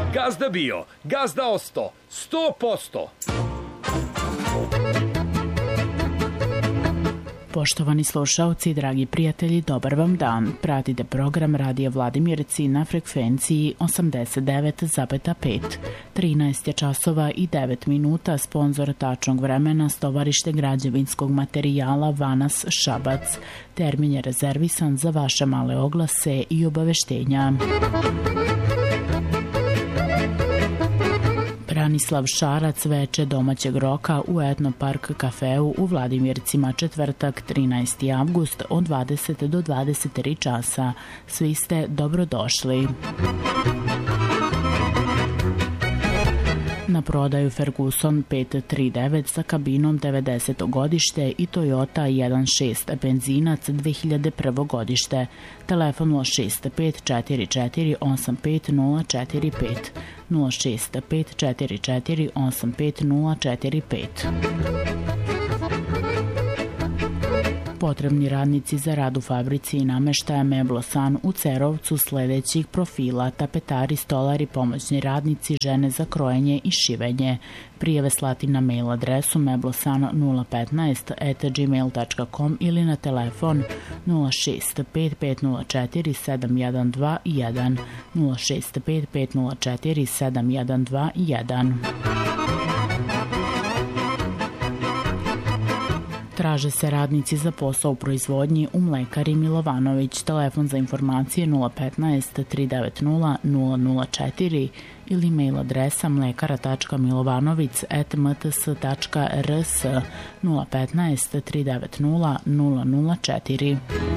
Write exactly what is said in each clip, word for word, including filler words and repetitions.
Gazda bio, gazda osto, sto posto. Poštovani slušaoci, dragi prijatelji, dobar vam dan. Pratite program Radija Vladimirci na frekvenciji osamdeset devet zarez pet. trinaest je časova i devet minuta, sponzor tačnog vremena Stovarište građevinskog materijala Vanas Šabac. Termin je rezervisan za vaše male oglase i obaveštenja. Branislav Šarac veče domaćeg roka u Etnopark kafeu u Vladimircima, četvrtak trinaesti avgust od dvadeset do dvadeset tri časa. Svi ste dobrodošli. Na prodaju Ferguson pet tri devet sa kabinom devedeseto godište i Toyota jedan šest benzinac dve hiljade prvo godište. Telefon nula šest pet četiri četiri osam pet nula četiri pet, nula šest pet četiri četiri osam pet nula četiri pet. Potrebni radnici za rad u fabrici i nameštaja Meblosan u Cerovcu sledećih profila: tapetari, stolari, pomoćni radnici, žene za krojenje i šivenje. Prijave slati na mail adresu meblosan nula petnaest at gmail tačka com ili na telefon nula šest pet pet nula četiri sedam jedan dva jedan, nula šest pet pet nula četiri sedam jedan dva jedan. Traže se radnici za posao u proizvodnji u Mlekari Milovanović. Telefon za informacije nula petnaest tri devet nula nula nula četiri ili mail adresa mlekara tačka milovanovic at m t s tačka r s, nula petnaest tri devet nula nula nula četiri.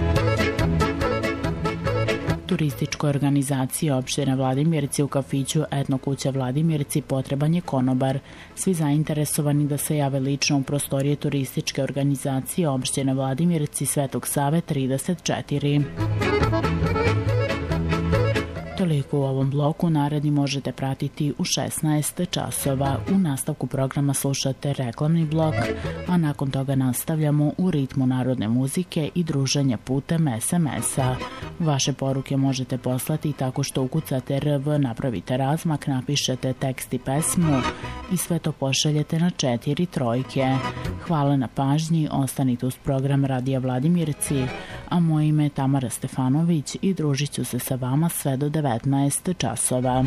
Turističkoj organizaciji opštine Vladimirci u kafiću Etno kuća Vladimirci potreban je konobar. Svi zainteresovani da se jave lično u prostorije turističke organizacije opštine Vladimirci, Svetog Save trideset četiri. Toliko u ovom bloku, naredni možete pratiti u šesnaest časova. U nastavku programa slušate reklamni blok, a nakon toga nastavljamo u ritmu narodne muzike i druženja putem es em es-a. Vaše poruke možete poslati tako što ukucate R V, napravite razmak, napišete tekst i pesmu i sve to pošaljete na četiri trojke. Hvala na pažnji, ostanite uz program Radija Vladimirci, a moje ime je Tamara Stefanović i družit ću se sa vama sve do devetnaest časova.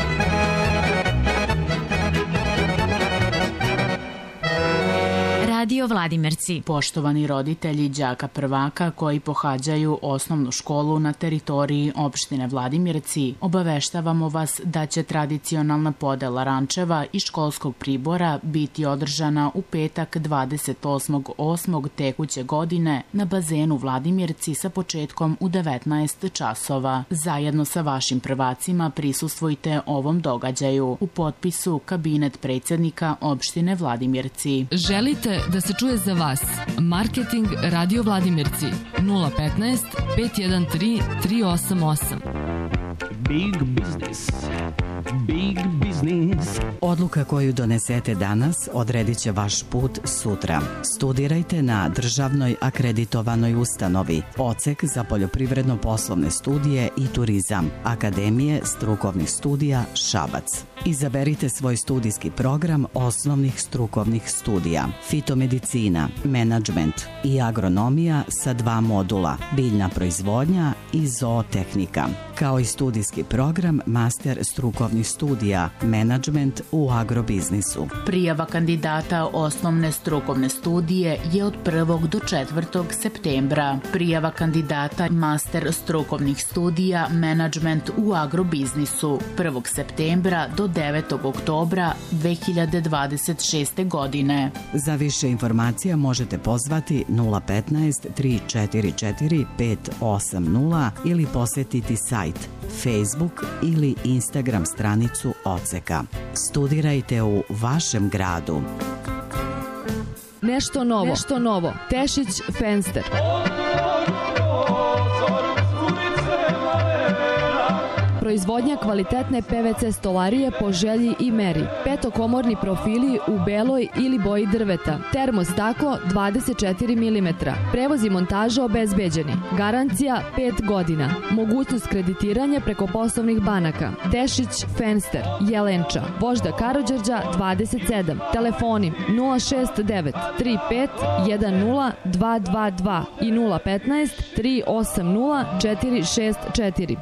Radio Vladimirci. Poštovani roditelji đaka prvaka koji pohađaju osnovnu školu na teritoriji opštine Vladimirci, obaveštavamo vas da će tradicionalna podela rančeva i školskog pribora biti održana u petak dvadeset osmog osmog tekuće godine na bazenu Vladimirci sa početkom u devetnaest časova. Zajedno sa vašim prvacima prisustvujte ovom događaju. U potpisu kabinet predsjednika opštine Vladimirci. Želite da se čuje za vas? Marketing Radio Vladimirci nula petnaest pet jedan tri tri osam osam. Big business. Big business. Odluka koju donesete danas odredit će vaš put sutra. Studirajte na državnoj akreditovanoj ustanovi Odsek za poljoprivredno-poslovne studije i turizam Akademije strukovnih studija Šabac. Izaberite svoj studijski program osnovnih strukovnih studija: fitomedicina, menadžment i agronomija sa dva modula, biljna proizvodnja i zootehnika, kao i studijski program master strukovnih studija, menadžment u agrobiznisu. Prijava kandidata osnovne strukovne studije je od prvog do četvrtog septembra. Prijava kandidata master strukovnih studija, menadžment u agrobiznisu prvog septembra do devetog oktobra dve hiljade dvadeset šeste. godine. Za više informacija možete pozvati nula petnaest tri četiri četiri pet osam nula ili posetiti sajt, Facebook ili Instagram stranicu Odseka. Studirajte u vašem gradu. Nešto novo, nešto novo. Tešić Fenster. Proizvodnja kvalitetne P V C stolarije po želji i meri. Petokomorni profili u beloj ili boji drveta. Termostaklo dvadeset četiri milimetra. Prevoz i montaža obezbeđeni. Garancija pet godina. Mogućnost kreditiranja preko poslovnih banaka. Tešić Fenster, Jelenča, Vožda Karađorđa dvadeset sedam. Telefoni nula šest devet tri pet jedan nula dva dva dva i nula petnaest tri osam nula četiri šest četiri.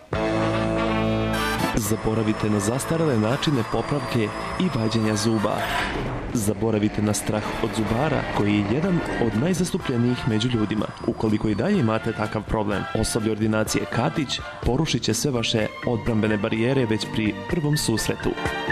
Zaboravite na zastarele načine popravke i vađenja zuba. Zaboravite na strah od zubara, koji je jedan od najzastupljenijih među ljudima. Ukoliko i dalje imate takav problem, osoblje ordinacije Katić porušit će sve vaše odbrambene barijere već pri prvom susretu.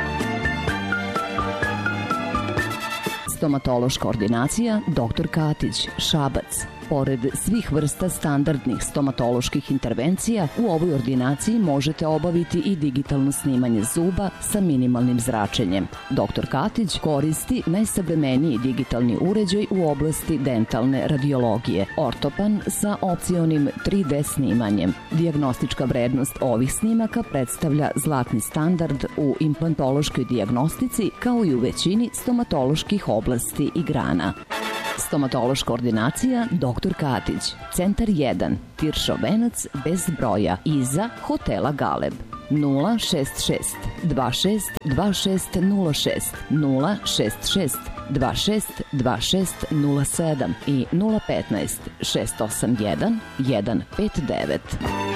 Stomatološka ordinacija doktor Katić, Šabac. Pored svih vrsta standardnih stomatoloških intervencija, u ovoj ordinaciji možete obaviti i digitalno snimanje zuba sa minimalnim zračenjem. doktor Katić koristi najsavremeniji digitalni uređaj u oblasti dentalne radiologije, ortopan sa opcionim tri D snimanjem. Dijagnostička vrednost ovih snimaka predstavlja zlatni standard u implantološkoj dijagnostici, kao i u većini stomatoloških oblasti i grana. Stomatološka ordinacija doktor Katić, Centar jedan, Tiršov venac bez broja, iza hotela Galeb. nula šest šest dva šest dva šest nula šest, nula šest šest dva šest dva šest nula sedam i nula petnaest šest osam jedan jedan pet devet.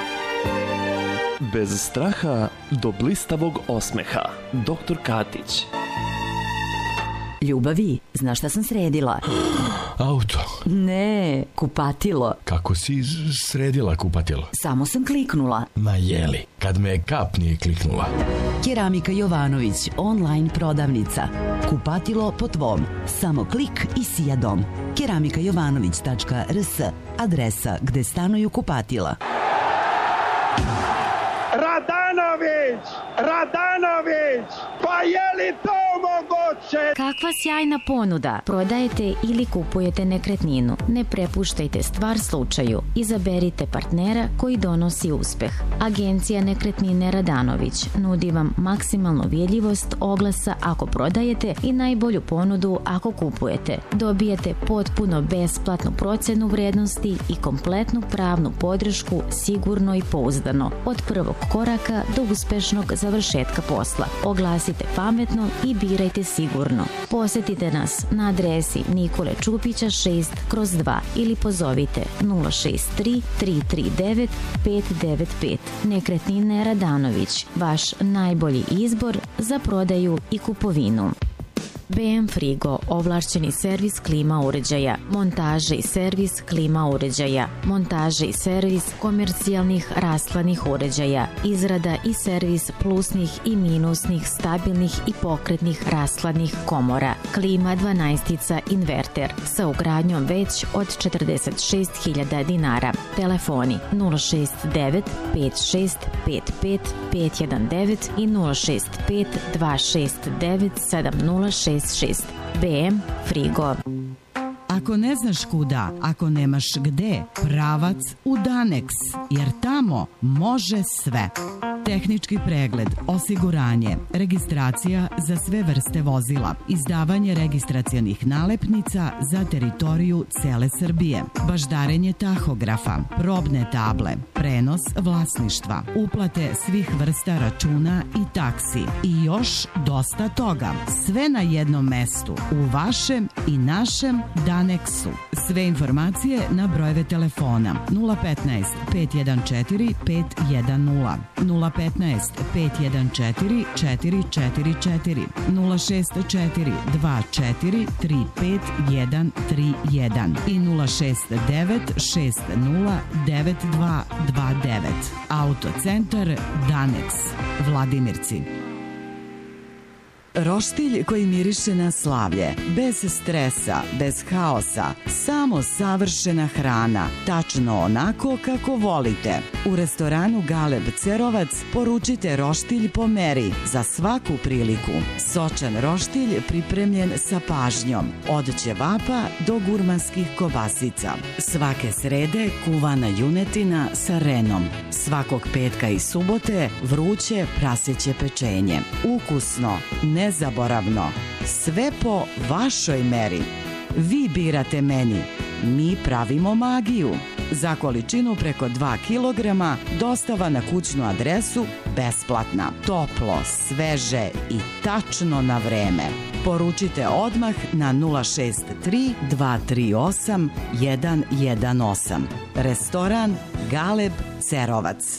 Bez straha do blistavog osmeha. doktor Katić. Ljubavi, znaš šta sam sredila? Auto. Ne, kupatilo. Kako si sredila kupatilo? Samo sam kliknula. Ma jeli, kad me kap nije kliknula. Keramika Jovanović, online prodavnica. Kupatilo po tvom. Samo klik i sija dom. keramika jovanović tačka r s, adresa gde stanuju kupatila. Radanović! Radanović! Pa je li to moguće? Kakva sjajna ponuda! Prodajete ili kupujete nekretninu. Ne prepuštajte stvar slučaju. Izaberite partnera koji donosi uspeh. Agencija Nekretnine Radanović nudi vam maksimalnu vidljivost oglasa ako prodajete i najbolju ponudu ako kupujete. Dobijete potpuno besplatnu procenu vrednosti i kompletnu pravnu podršku sigurno i pouzdano. Od prvog koraka do uspešnog završetka posla. Oglasite pametno i birajte sigurno. Posjetite nas na adresi Nikole Čupića šest kroz dva ili pozovite nula šest tri tri tri devet pet devet pet. Nekretnine Radanović, vaš najbolji izbor za prodaju i kupovinu. B M Frigo, ovlašćeni servis klima uređaja, montaže i servis klima uređaja, montaže i servis komercijalnih rastlanih uređaja, izrada i servis plusnih i minusnih, stabilnih i pokretnih rastlanih komora, klima dvanaestica inverter sa ugradnjom već od četrdeset šest hiljada dinara. Telefoni nula šest devet pet šest pet pet pet jedan devet i nula šest pet dva šest devet sedam nula šest šest. B M Frigo. Ako ne znaš kuda, ako nemaš gde, pravac u Danex, jer tamo može sve. Tehnički pregled, osiguranje, registracija za sve vrste vozila, izdavanje registracionih nalepnica za teritoriju cele Srbije, baždarenje tahografa, probne table, prenos vlasništva, uplate svih vrsta računa i taksi i još dosta toga. Sve na jednom mestu, u vašem i našem Danexu. Sve informacije na brojeve telefona nula petnaest pet jedan četiri pet jedan nula, nula petnaest pet jedan četiri četiri četiri četiri, nula šest četiri dva četiri tri pet jedan tri jedan i nula šest devet šest nula devet dva dva devet. Autocentar Danex, Vladimirci. Roštilj koji miriše na slavlje, bez stresa, bez haosa, samo savršena hrana, tačno onako kako volite. U restoranu Galeb Cerovac poručite roštilj po meri za svaku priliku. Sočan roštilj pripremljen sa pažnjom, od ćevapa do gurmanskih kobasica. Svake srede kuvana junetina sa renom. Svakog petka i subote vruće praseće pečenje. Ukusno, nezaboravno, sve po vašoj meri. Vi birate meni, mi pravimo magiju. Za količinu preko dva kilograma dostava na kućnu adresu besplatna. Toplo, sveže i tačno na vreme. Poručite odmah na nula šest tri dva tri osam jedan jedan osam. Restoran Galeb Cerovac.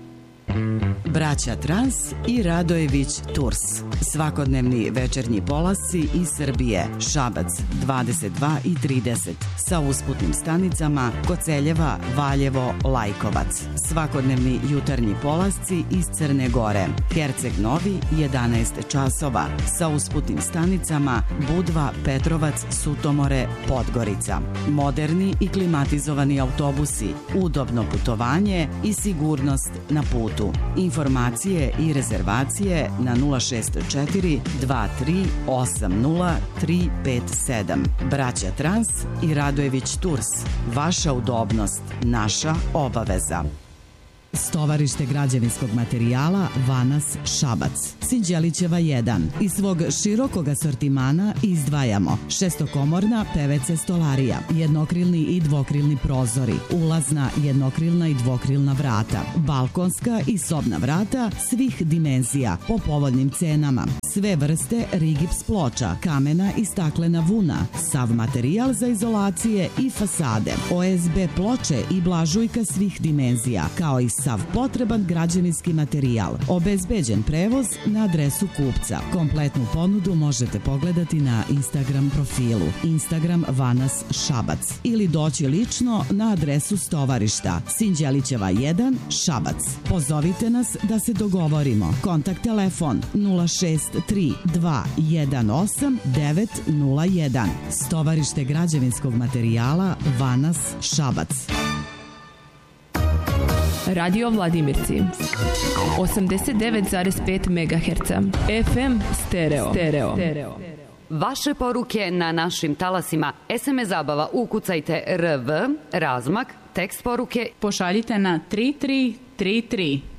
Braća Trans i Radojević Tours. Svakodnevni večernji polasci iz Srbije. Šabac dvadeset dva i trideset sa usputnim stanicama Koceljeva, Valjevo, Lajkovac. Svakodnevni jutarnji polasci iz Crne Gore. Herceg Novi jedanaest časova sa usputnim stanicama Budva, Petrovac, Sutomore, Podgorica. Moderni i klimatizovani autobusi, udobno putovanje i sigurnost na putu. Informacije i rezervacije na nula šest četiri dva tri osam nula tri pet sedam. Braća Trans i Radojević Tours. Vaša udobnost, naša obaveza. Stovarište građevinskog materijala Vanas Šabac. Sinđelićeva jedan. Iz svog širokog asortimana izdvajamo šestokomorna P V C stolarija, jednokrilni i dvokrilni prozori, ulazna jednokrilna i dvokrilna vrata, balkonska i sobna vrata svih dimenzija po povoljnim cenama, sve vrste rigips ploča, kamena i staklena vuna, sav materijal za izolacije i fasade, O S B ploče i blažujka svih dimenzija, kao i sav potreban građevinski materijal. Obezbeđen prevoz na adresu kupca. Kompletnu ponudu možete pogledati na Instagram profilu Instagram Vanas Šabac ili doći lično na adresu stovarišta Sinđelićeva jedan Šabac. Pozovite nas da se dogovorimo. Kontakt telefon nula šest tri dva jedan osam devet nula jedan. Stovarište građevinskog materijala Vanas Šabac. Radio Vladimirci osamdeset devet zarez pet megaherca F M stereo. stereo. Vaše poruke na našim talasima. S M S zabava ukucajte R V, razmak, tekst poruke pošaljite na tri tri tri tri.